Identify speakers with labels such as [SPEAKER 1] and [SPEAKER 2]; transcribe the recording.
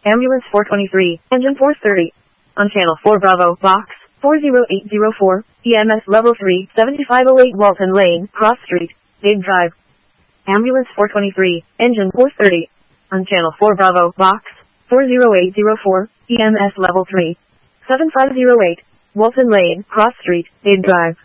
[SPEAKER 1] Ambulance 423, engine 430. On channel 4 Bravo, box 40804, EMS level 3, 7508 Walton Lane, Cross Street, Dade Drive. Ambulance 423, engine 430. On channel 4 Bravo, box 40804, EMS level 3, 7508, Walton Lane, Cross Street, Dade Drive.